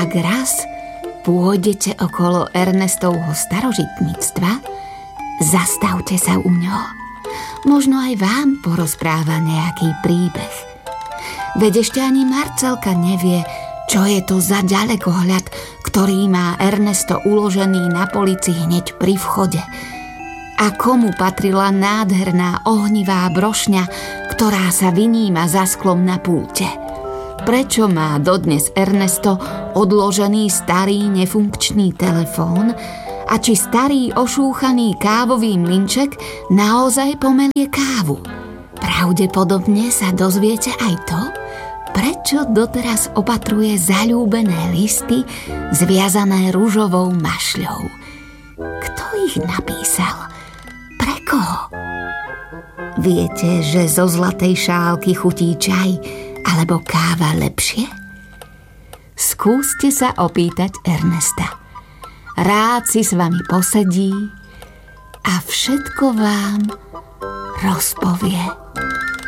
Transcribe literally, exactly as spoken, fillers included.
Ak raz pôjdete okolo Ernestovho starožitníctva, zastavte sa u ňoho. Možno aj vám porozpráva nejaký príbeh. Veď ešte ani Marcelka nevie, čo je to za ďalekohľad, ktorý má Ernesto uložený na polici hneď pri vchode. A komu patrila nádherná ohnivá brošňa, ktorá sa vyníma za sklom na pulte. Prečo má dodnes Ernesto odložený starý nefunkčný telefón a či starý ošúchaný kávový mlynček naozaj pomelie kávu? Pravdepodobne sa dozviete aj to, prečo doteraz opatruje zaľúbené listy zviazané ružovou mašľou. Kto ich napísal? Pre koho? Viete, že zo zlatej šálky chutí čaj alebo káva lepšie? Skúste sa opýtať Ernesta. Rád si s vami posedí a všetko vám rozpovie.